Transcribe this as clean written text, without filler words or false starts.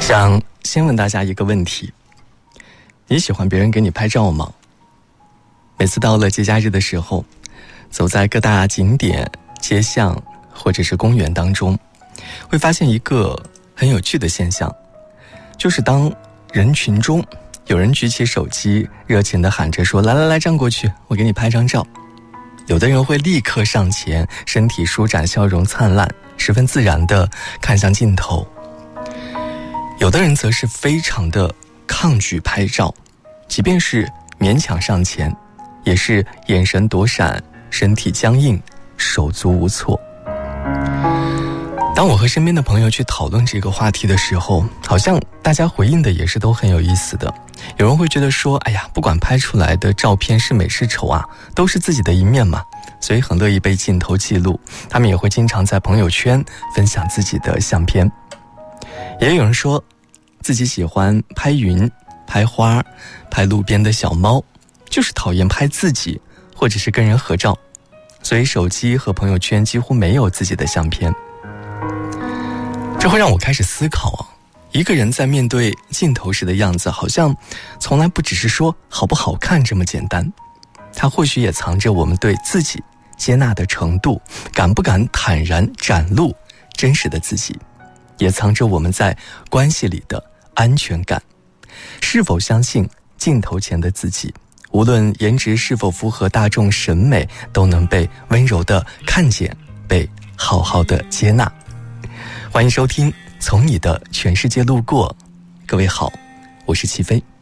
想先问大家一个问题，你喜欢别人给你拍照吗？每次到了节假日的时候，走在各大景点、街巷或者是公园当中，会发现一个很有趣的现象，就是当人群中有人举起手机，热情地喊着说来站过去，我给你拍张照。有的人会立刻上前，身体舒展，笑容灿烂，十分自然地看向镜头。有的人则是非常的抗拒拍照，即便是勉强上前，也是眼神躲闪，身体僵硬，手足无措。当我和身边的朋友去讨论这个话题的时候，好像大家回应的也是都很有意思的。有人会觉得说，哎呀，不管拍出来的照片是美是丑啊，都是自己的一面嘛，所以很乐意被镜头记录。他们也会经常在朋友圈分享自己的相片。也有人说自己喜欢拍云、拍花、拍路边的小猫，就是讨厌拍自己或者是跟人合照，所以手机和朋友圈几乎没有自己的相片。这会让我开始思考啊，一个人在面对镜头时的样子，好像从来不只是说好不好看这么简单，它或许也藏着我们对自己接纳的程度，敢不敢坦然展露真实的自己，也藏着我们在关系里的安全感。是否相信镜头前的自己，无论颜值是否符合大众审美，都能被温柔地看见，被好好的接纳。欢迎收听从你的全世界路过，各位好，我是齐飞。